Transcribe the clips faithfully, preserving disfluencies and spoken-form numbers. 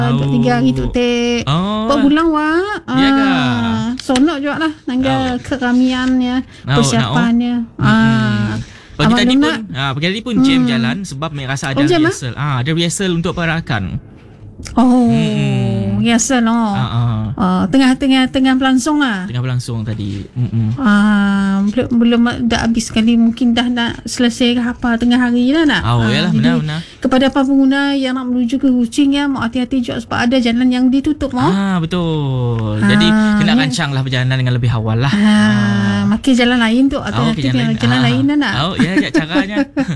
Oh. Dua tiga hari tu teh. Oh. Buat bulan wak. Ya ke? Ah, sonok juga lah. Nangga oh. keramiannya, oh, persiapannya. Oh. Ah. Pagi tadi pun, ah, pagi tadi pun hmm. jam jalan sebab mereka rasa ada oh, rehearsal. Ah, ada rehearsal untuk perarakan. Oh, hmm. rehearsal no. Ah, ah. Uh, tengah-tengah tengah berlangsung lah. Tengah berlangsung tadi. Hmm. Ah, belum belum dah habis sekali, mungkin dah nak selesai ke apa tengah hari dah nak. Oh, yalah, ah, benar benar. Kepada para pengguna yang nak menuju ke Kuching ya, mau hati-hati juga sebab ada jalan yang ditutup mau. Ah, betul. Ah, Jadi kena rancanglah perjalanan dengan lebih awal lah. Ah, ah. Makin jalan lain tu alternatif oh, yang jalan ah. lain dah nak. Oh, ya agak caranya.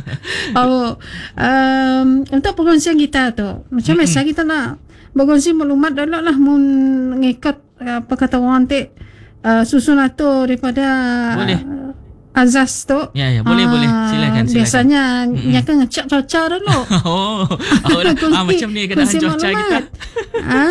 Oh, um, untuk perkongsian kita tu, macam mm-hmm. biasa kita nak berkongsi maklumat dulu lah mengikut apa kata orang tu uh, susun atur daripada boleh. Uh, azas tu. Ya ya boleh uh, boleh silakan silakan. Biasanya mm-hmm. nyaka ngecek cuaca dulu. oh, oh lah. ah, macam ni keadaan cuaca kita. ah.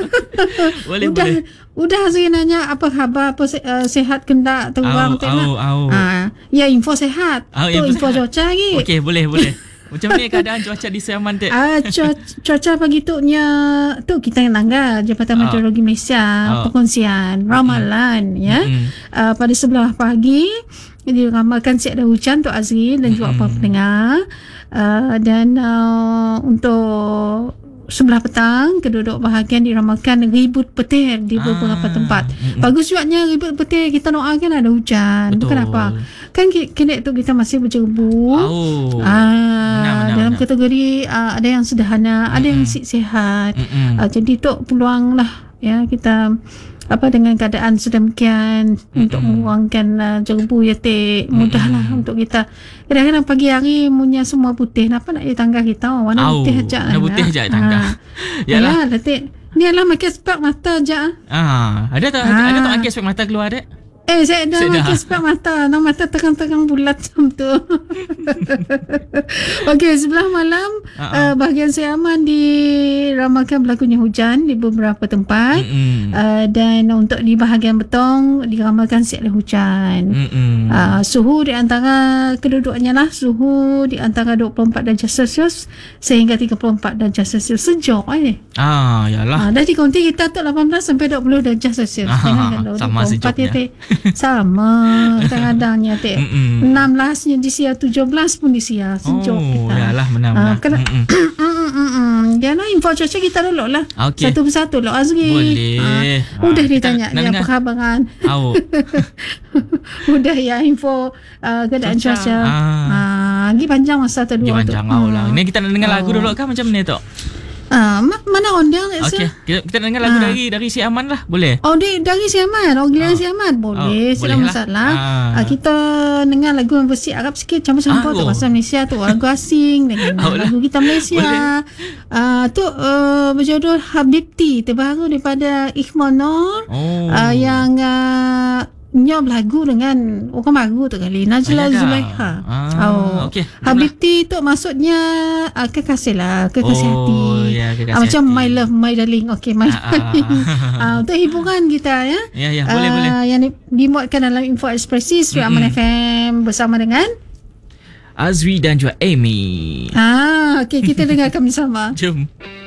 boleh udah, boleh. Udah saya nanya apa khabar, apa se- uh, sehat kendak terbang tu nak. Ah, ya info sehat. Oh, tu info, info cuaca lagi. Okey boleh boleh. Macam ni keadaan cuaca di Siaman dek? Ah, cuaca, cuaca pagi tu nya tu kita yang nangga Jabatan oh. Meteorologi Malaysia oh. perkongsian ramalan mm-hmm. ya. Mm-hmm. Uh, pada sebelah pagi diramalkan siap ada hujan untuk Azri dan juga mm-hmm. para pendengar. Uh, dan uh, untuk sebelah petang kedua-dua bahagian diramalkan ribut petir di beberapa ah, tempat. Mm-mm. Bagus jugatnya ribut petir, kita doakan ada hujan. Betul. Bukan apa. Kan kini tu kita masih berjebu. Oh. Ah, benar, dalam benar. Kategori uh, ada yang sederhana, Mm-mm. ada yang sihat. Uh, jadi tu peluang lah ya kita apa dengan keadaan sedemikian Mm-mm. untuk mengurangkan uh, jebu ya te mudahlah Mm-mm. untuk kita. Kadang-kadang pagi hari punya semua putih, kenapa nak di tangga kita warna oh, putih aja lah. Warna putih aja tangga. Ha. Yalah, detik. Ni adalah pakai spek mata aja. Ah, ada tak ha. ada tak pakai spek mata keluar dek? Eh, saya dah pakai spek mata. Nama mata tegang-tegang bulat macam tu. Okey, sebelah malam uh-uh. uh, bahagian Siaman diramalkan berlakunya hujan di beberapa tempat. Uh, dan untuk di bahagian Betong diramalkan siap ada hujan. Uh, suhu di antara kedua-duanya lah, suhu di antara dua puluh empat darjah Celsius sehingga tiga puluh empat darjah Celsius. Sejuk eh. Ah, yalah. Uh, dah dikonti kita tu lapan belas sampai dua puluh darjah Celsius. Ah, sama sejuknya. Sama kadang-kadangnya teh enam belasnya di sia, tujuh belas pun di sia, sejuk oh, kita. Oh yalah benar-benar. Uh, kena jangan info cuaca kita dulu lah. Okay. Satu persatu lah Azri. Boleh. Uh, udah ditanya dia apa khabaran. Oh. Udah ya info uh, keadaan cuaca. cuaca. Ah, lagi panjang masa tu dua tu. Panjang hmm. lah. Ni kita nak dengar oh. lagu dulu kan macam ni tu. Ah, uh, mana ondang Okey, kita, kita dengar lagu uh. dari dari Siaman lah, boleh? Oh, dari dari Siaman. Oh, gila uh. Siaman. Boleh, oh, tidak masalah. Uh. Uh, kita dengar lagu versi Arab sikit macam sampah uh, tu bahasa oh. Malaysia tu, lagu asing dengan oh, lagu kita Malaysia. Ah, uh, tu uh, berjudul Habibti, terbaru daripada Ikhmal Nur. Oh. Uh, yang uh, nyob lagu dengan orang baru tu kali Najla Zulaikha. Ah, oh. Okay. Habibti tu maksudnya uh, kekasih lah, kekasih oh, hati. Yeah, kekasih uh, macam hati. My love, my darling. Okay, my ah, darling. Ah. Untuk uh, hiburan kita ya. Ya, ya, boleh, uh, boleh. Yang dimuatkan dalam Info Ekspresi Sri mm-hmm. Aman F M bersama dengan Azri dan juga Amy. Ah, okay, kita dengarkan bersama. Jom.